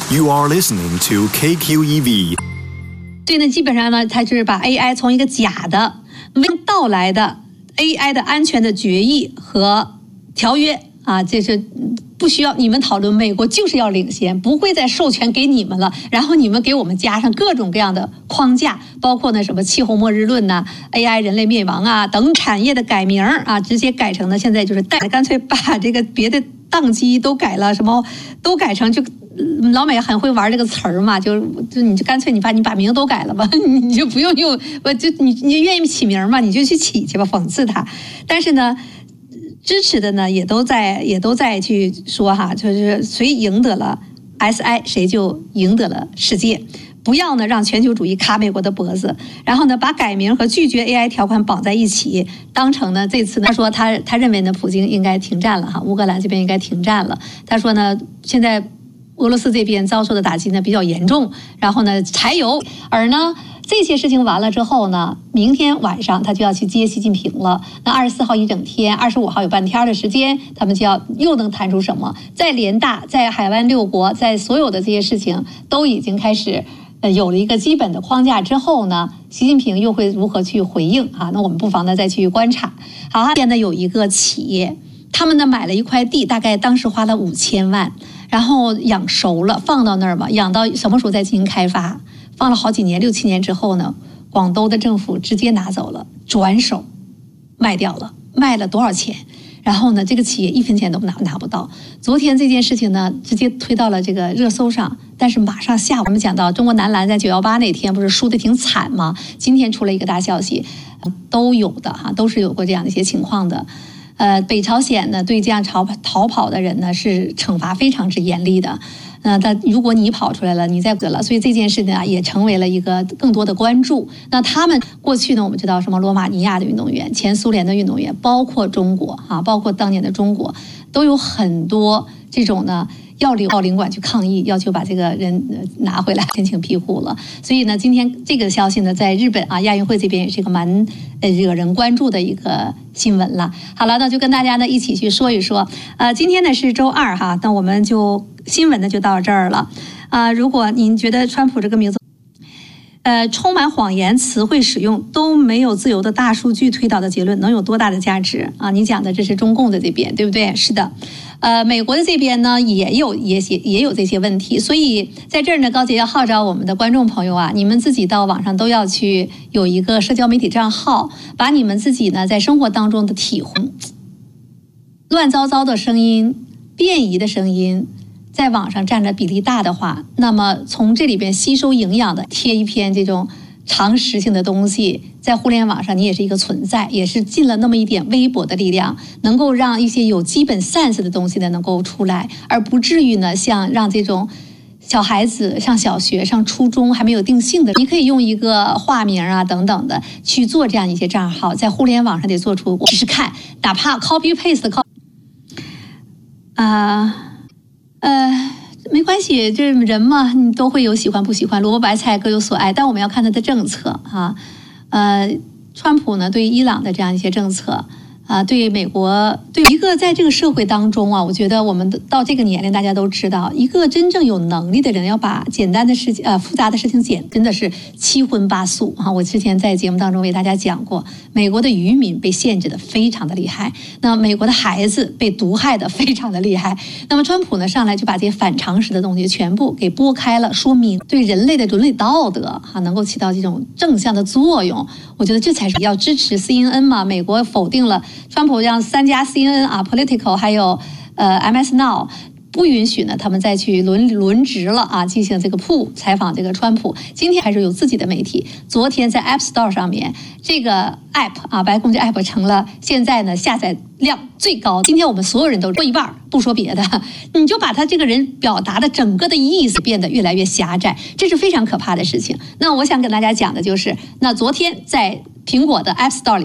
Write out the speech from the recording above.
You are listening to KQEV。 所以呢，基本上呢，它就是把 AI 从一个假的到来的 AI 的安全的决议和条约啊，这是不需要你们讨论，美国就是要领先，不会再授权给你们了，然后你们给我们加上各种各样的框架，包括呢什么气候末日论呐、AI 人类灭亡啊等产业的改名啊，直接改成了现在就是干脆把这个别的宕机都改了，什么都改成就。老美很会玩这个词儿嘛，就你就干脆你把名都改了吧，你就不用用，你愿意起名嘛，你就去起去吧，讽刺他。但是呢，支持的呢也都在去说哈，就是谁赢得了 SI， 谁就赢得了世界。不要呢让全球主义卡美国的脖子，然后呢把改名和拒绝 AI 条款绑在一起，当成呢这次呢他说他认为呢普京应该停战了哈，乌克兰这边应该停战了。他说呢现在俄罗斯这边遭受的打击呢比较严重，然后呢柴油，而呢这些事情完了之后呢，明天晚上他就要去接习近平了。那24号一整天，25号有半天的时间，他们就又能谈出什么？在联大，在海湾6国，在所有的这些事情都已经开始有了一个基本的框架之后呢，习近平又会如何去回应啊？那我们不妨呢再去观察。好，这边呢有一个企业，他们呢买了一块地，大概当时花了5000万。然后养熟了，放到那儿吧，养到什么时候再进行开发？放了好几年，6、7年之后呢，广东的政府直接拿走了，转手卖掉了，卖了多少钱？然后呢，这个企业1分钱都拿不到。昨天这件事情呢，直接推到了这个热搜上，但是马上下午我们讲到中国男篮在918那天不是输得挺惨吗？今天出了一个大消息，都有的哈，都是有过这样的一些情况的。北朝鲜呢对这样逃跑的人呢是惩罚非常之严厉的，但如果你跑出来了，你再了，所以这件事呢也成为了一个更多的关注。那他们过去呢，我们知道什么罗马尼亚的运动员、前苏联的运动员，包括中国啊，包括当年的中国，都有很多这种呢。要领馆去抗议，要求把这个人拿回来，申请庇护了。所以呢，今天这个消息呢，在日本啊亚运会这边也是一个蛮惹人关注的一个新闻了。好了，那就跟大家呢一起去说一说。今天呢是周2哈，那我们就新闻呢就到这儿了。如果您觉得川普这个名字充满谎言，词汇使用都没有自由的大数据推导的结论能有多大的价值啊？你讲的这是中共的这边，对不对？是的。美国的这边呢也有这些问题，所以在这儿呢，高姐要号召我们的观众朋友啊，你们自己到网上都要去有一个社交媒体账号，把你们自己呢在生活当中的体会、乱糟糟的声音、变异的声音，在网上占着比例大的话，那么从这里边吸收营养的，贴一篇这种常识性的东西，在互联网上你也是一个存在，也是尽了那么一点微薄的力量，能够让一些有基本 sense 的东西呢能够出来，而不至于呢像让这种小孩子上小学、上初中还没有定性的，你可以用一个化名啊等等的去做这样一些账号，在互联网上得做出试试看，哪怕 copy paste 没关系，这人嘛，你都会有喜欢不喜欢，萝卜白菜各有所爱。但我们要看他的政策啊，川普呢对伊朗的这样一些政策啊，对美国，对一个在这个社会当中啊，我觉得我们到这个年龄，大家都知道，一个真正有能力的人要把简单的事情复杂的事情真的是7荤8素啊！我之前在节目当中为大家讲过，美国的渔民被限制的非常的厉害，那美国的孩子被毒害的非常的厉害。那么川普呢上来就把这些反常识的东西全部给拨开了，说明对人类的伦理道德能够起到这种正向的作用。我觉得这才是要支持 CNN 嘛，美国否定了。川普让3家 CNN 啊 ，Political 还有MS Now 不允许呢，他们再去轮值了啊，进行这个采访这个川普。今天还是有自己的媒体。昨天在 App Store 上面，这个 App 啊，白宫这 App 成了现在呢下载量最高。今天我们所有人都说一半，不说别的，你就把他这个人表达的整个的意思变得越来越狭窄，这是非常可怕的事情。那我想跟大家讲的就是，那昨天在苹果的 App Store 里。